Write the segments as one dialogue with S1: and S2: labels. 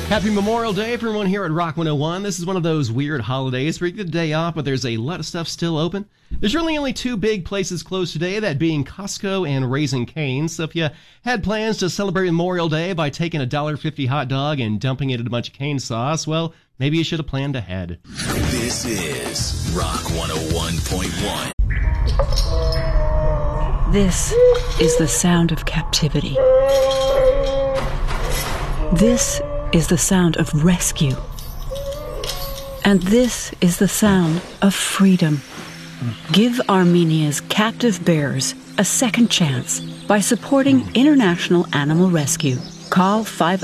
S1: Happy Memorial Day, everyone here at Rock 101. This is one of those weird holidays where you get the day off, but there's a lot of stuff still open. There's really only two big places closed today, that being Costco and Raising Cane's. So if you had plans to celebrate Memorial Day by taking a $1.50 hot dog and dumping it in a bunch of cane sauce, well, maybe you should have planned ahead.
S2: This is Rock 101.1.
S3: This is the sound of captivity. This is the sound of rescue. And this is the sound of freedom. Give Armenia's captive bears a second chance by supporting International Animal Rescue. Call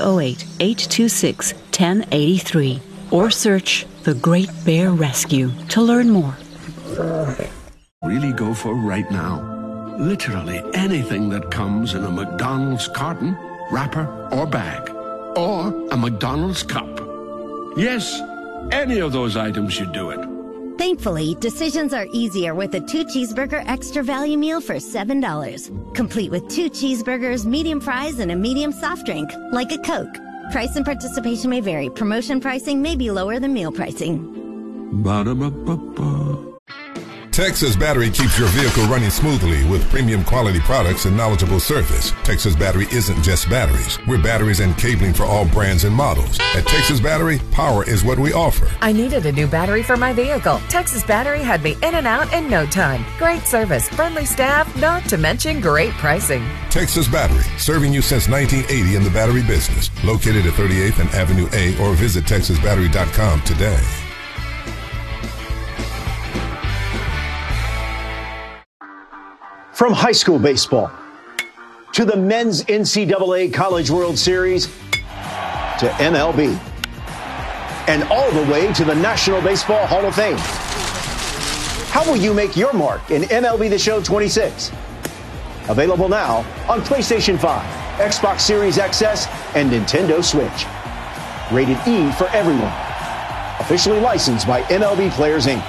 S3: 508-826-1083 or search The Great Bear Rescue to learn more.
S4: Really go for right now. Literally anything that comes in a McDonald's carton, wrapper, or bag. Or a McDonald's cup. Yes, any of those items should do it.
S5: Thankfully, decisions are easier with a 2-cheeseburger extra value meal for $7. Complete with 2 cheeseburgers, medium fries, and a medium soft drink, like a Coke. Price and participation may vary. Promotion pricing may be lower than meal pricing.
S4: Ba-da-ba-ba-ba.
S6: Texas Battery keeps your vehicle running smoothly with premium quality products and knowledgeable service. Texas Battery isn't just batteries. We're batteries and cabling for all brands and models. At Texas Battery, power is what we offer.
S7: I needed a new battery for my vehicle. Texas Battery had me in and out in no time. Great service, friendly staff, not to mention great pricing.
S6: Texas Battery, serving you since 1980 in the battery business. Located at 38th and Avenue A or visit texasbattery.com today.
S8: From high school baseball to the men's NCAA College World Series to MLB and all the way to the National Baseball Hall of Fame. How will you make your mark in MLB The Show 26? Available now on PlayStation 5, Xbox Series XS, and Nintendo Switch. Rated E for everyone. Officially licensed by MLB Players Inc.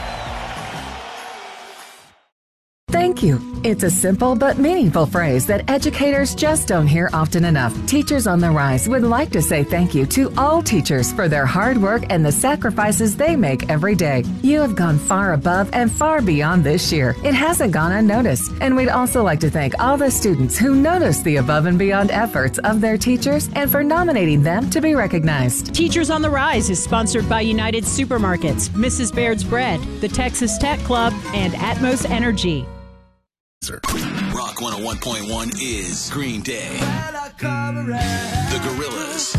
S7: Thank you. It's a simple but meaningful phrase that educators just don't hear often enough. Teachers on the Rise would like to say thank you to all teachers for their hard work and the sacrifices they make every day. You have gone far above and far beyond this year. It hasn't gone unnoticed. And we'd also like to thank all the students who noticed the above and beyond efforts of their teachers and for nominating them to be recognized.
S9: Teachers on the Rise is sponsored by United Supermarkets, Mrs. Baird's Bread, the Texas Tech Club, and Atmos Energy.
S2: Rock 101.1 is Green Day, The Gorillaz,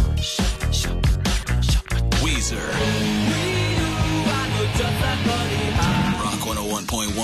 S2: Weezer, Rock 101.1.